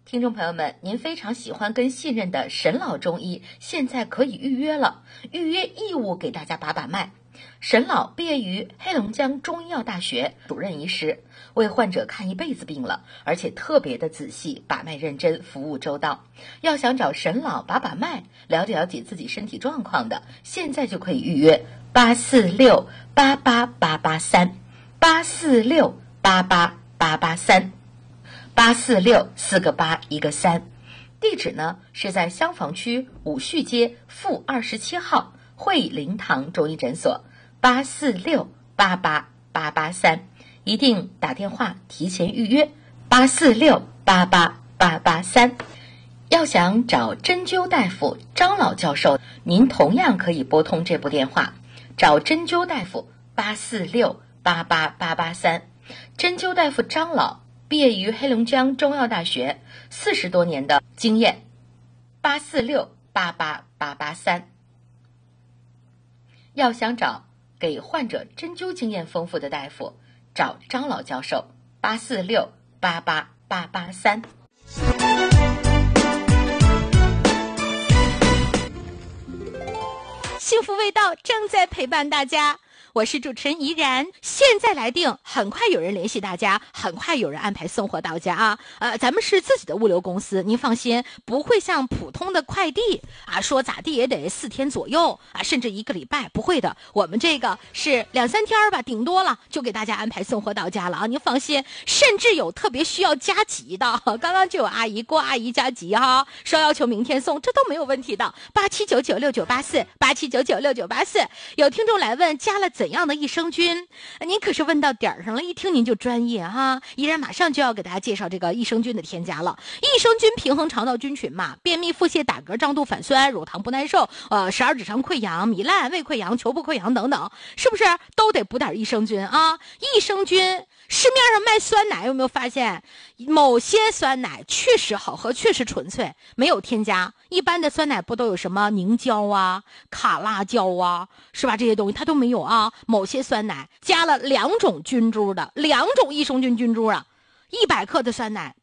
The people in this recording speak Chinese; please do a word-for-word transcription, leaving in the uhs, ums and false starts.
听众朋友们，您非常喜欢跟信任的沈老中医，现在可以预约了，预约义务给大家把把脉。沈老毕业于黑龙江中医药大学，主任医师，为患者看一辈子病了，而且特别的仔细，把脉认真，服务周到。要想找沈老把把脉，了解了解自己身体状况的，现在就可以预约八四六八八八八三八四六八八八八三。八四六四个八一个三，地址呢是在襄樊区武序街负二十七号惠灵堂中医诊所，八四六八八八八三，一定打电话提前预约八四六八八八八三。要想找针灸大夫张老教授，您同样可以拨通这部电话，找针灸大夫八四六八八八八三。针灸大夫张老毕业于黑龙江中药大学，四十多年的经验，八四六八八八八三。要想找给患者针灸经验丰富的大夫，找张老教授，八四六八八八八三。 幸福味道正在陪伴大家，我是主持人怡然，现在来定，很快有人联系大家，很快有人安排送货到家啊！呃，咱们是自己的物流公司，您放心，不会像普通的快递啊，说咋地也得四天左右啊，甚至一个礼拜，不会的，我们这个是两三天吧，顶多了就给大家安排送货到家了啊！您放心，甚至有特别需要加急的，刚刚就有阿姨郭阿姨加急哈，说要求明天送，这都没有问题的。八七九九六九八四，八七九九六九八四，有听众来问加了怎样的益生菌？您可是问到点儿上了，一听您就专业哈。依然马上就要给大家介绍这个益生菌的添加了。益生菌平衡肠道菌群嘛，便秘、腹泻、打嗝、胀肚、反酸、乳糖不耐受、呃，十二指肠溃疡、糜烂、胃溃疡、球部溃疡等等，是不是都得补点益生菌啊？益生菌，市面上卖酸奶有没有发现，某些酸奶确实好喝，确实纯粹，没有添加。一般的酸奶不都有什么凝胶啊、卡辣椒啊，是吧？这些东西它都没有啊。某些酸奶加了两种菌株的，两种益生菌菌株啊，一百克的酸奶